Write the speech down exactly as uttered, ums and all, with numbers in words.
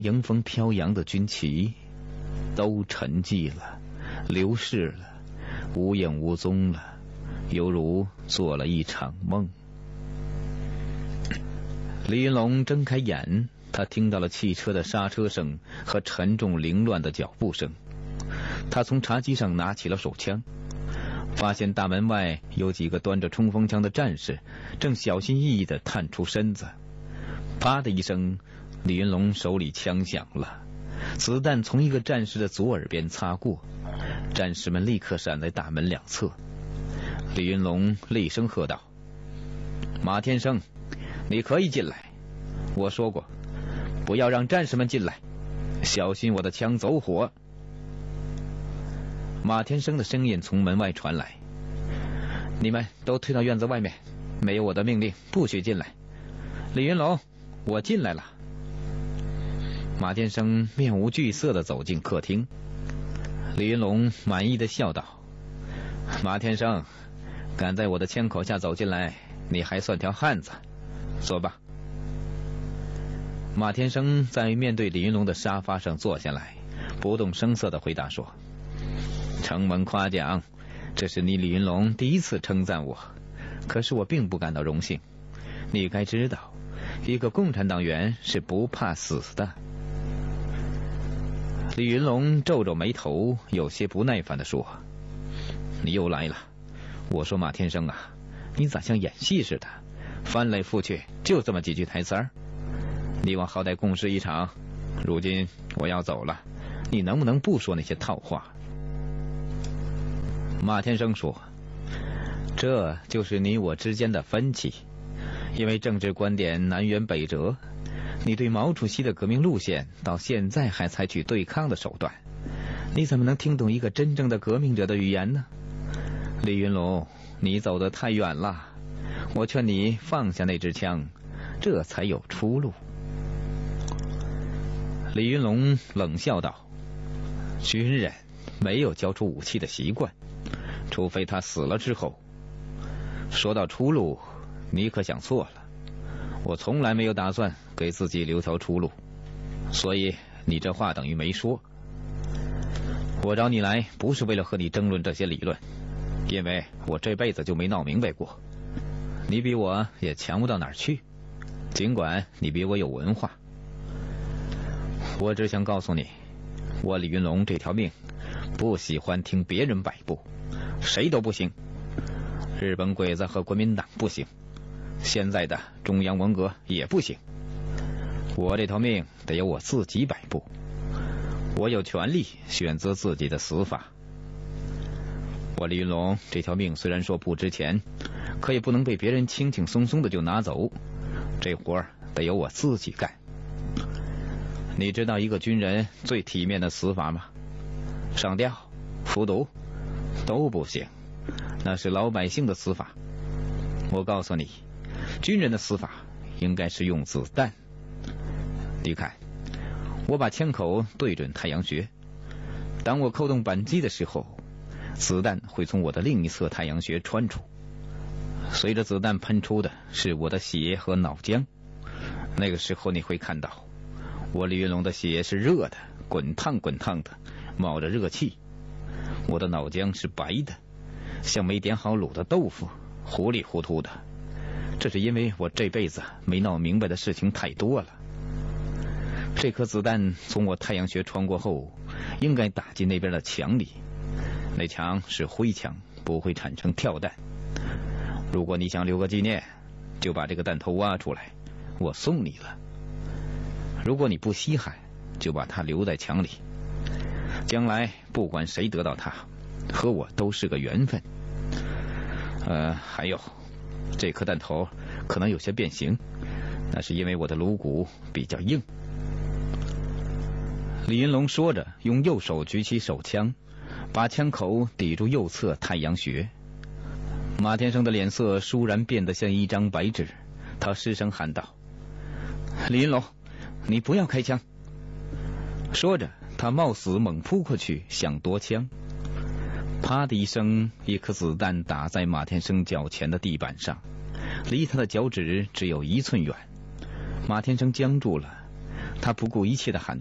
迎风飘扬的军旗都沉寂了，流逝了，无影无踪了，犹如做了一场梦。李云龙睁开眼，他听到了汽车的刹车声和沉重凌乱的脚步声。他从茶几上拿起了手枪，发现大门外有几个端着冲锋枪的战士正小心翼翼地探出身子。啪的一声，李云龙手里枪响了，子弹从一个战士的左耳边擦过，战士们立刻闪在大门两侧。李云龙厉声喝道：马天生，你可以进来，我说过不要让战士们进来，小心我的枪走火。马天生的声音从门外传来：你们都退到院子外面，没有我的命令不许进来。李云龙，我进来了。马天生面无惧色地走进客厅。李云龙满意地笑道：马天生，敢在我的枪口下走进来，你还算条汉子，说吧。马天生在面对李云龙的沙发上坐下来，不动声色地回答说：承蒙夸奖，这是你李云龙第一次称赞我，可是我并不感到荣幸。你该知道，一个共产党员是不怕死的。李云龙皱皱眉头，有些不耐烦地说：你又来了。我说马天生啊，你咋像演戏似的，翻来覆去就这么几句台词儿？你我好歹共事一场，如今我要走了，你能不能不说那些套话？马天生说：这就是你我之间的分歧，因为政治观点南辕北辙，你对毛主席的革命路线到现在还采取对抗的手段，你怎么能听懂一个真正的革命者的语言呢？李云龙，你走得太远了，我劝你放下那支枪，这才有出路。李云龙冷笑道：军人没有交出武器的习惯，除非他死了之后。说到出路，你可想错了，我从来没有打算给自己留条出路，所以你这话等于没说。我找你来不是为了和你争论这些理论，因为我这辈子就没闹明白过。你比我也强不到哪儿去，尽管你比我有文化。我只想告诉你，我李云龙这条命不喜欢听别人摆布，谁都不行。日本鬼子和国民党不行，现在的中央文革也不行。我这条命得由我自己摆布，我有权利选择自己的死法。我李云龙这条命虽然说不值钱，可也不能被别人轻轻松松的就拿走，这活儿得由我自己干。你知道一个军人最体面的死法吗？上吊、服毒都不行，那是老百姓的死法。我告诉你，军人的死法应该是用子弹。你看，我把枪口对准太阳穴，当我扣动扳机的时候，子弹会从我的另一侧太阳穴穿出，随着子弹喷出的是我的血和脑浆。那个时候你会看到，我李云龙的血是热的，滚烫滚烫的，冒着热气。我的脑浆是白的，像没点好卤的豆腐，糊里糊涂的。这是因为我这辈子没闹明白的事情太多了。这颗子弹从我太阳穴穿过后，应该打进那边的墙里。那墙是灰墙，不会产生跳弹。如果你想留个纪念，就把这个弹头挖出来，我送你了。如果你不稀罕，就把它留在墙里。将来不管谁得到它，和我都是个缘分。呃，还有，这颗弹头可能有些变形，那是因为我的颅骨比较硬。李云龙说着，用右手举起手枪，把枪口抵住右侧太阳穴。马天生的脸色倏然变得像一张白纸，他失声喊道：李云龙，你不要开枪。说着，他冒死猛扑过去，想夺枪。啪的一声，一颗子弹打在马天生脚前的地板上，离他的脚趾只有一寸远。马天生僵住了， 他不顾一切的喊